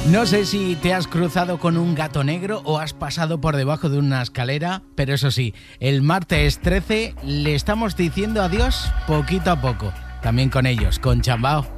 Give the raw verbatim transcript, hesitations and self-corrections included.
No sé si te has cruzado con un gato negro o has pasado por debajo de una escalera, pero eso sí, el martes trece le estamos diciendo adiós poquito a poco. También con ellos, con Chambao.